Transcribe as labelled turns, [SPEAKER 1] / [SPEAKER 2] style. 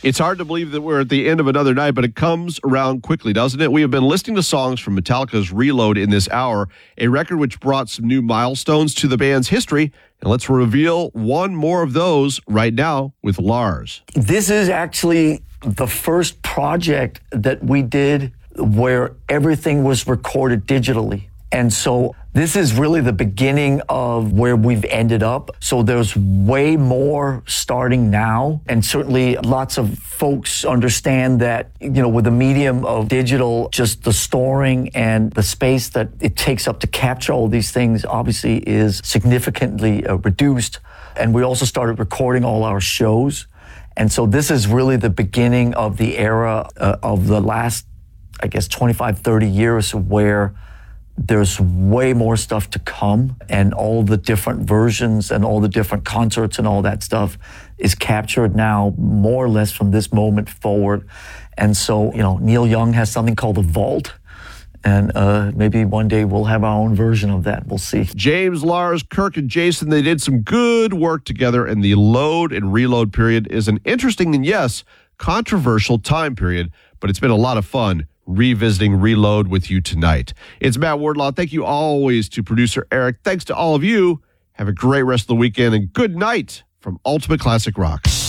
[SPEAKER 1] It's hard to believe that we're at the end of another night, but it comes around quickly, doesn't it? We have been listening to songs from Metallica's Reload in this hour, a record which brought some new milestones to the band's history. And let's reveal one more of those right now with Lars.
[SPEAKER 2] This is actually the first project that we did where everything was recorded digitally. And so this is really the beginning of where we've ended up. So there's way more starting now. And certainly lots of folks understand that, with the medium of digital, just the storing and the space that it takes up to capture all these things obviously is significantly reduced. And we also started recording all our shows. And so this is really the beginning of the era of the last, 25, 30 years where there's way more stuff to come, and all the different versions and all the different concerts and all that stuff is captured now more or less from this moment forward. And so, Neil Young has something called the Vault, and maybe one day we'll have our own version of that. We'll see.
[SPEAKER 1] James, Lars, Kirk, and Jason, they did some good work together, and the Load and Reload period is an interesting and, yes, controversial time period, but it's been a lot of fun revisiting Reload with you tonight. It's Matt Wardlaw. Thank you always to producer Eric. Thanks to all of you. Have a great rest of the weekend and good night from Ultimate Classic Rock.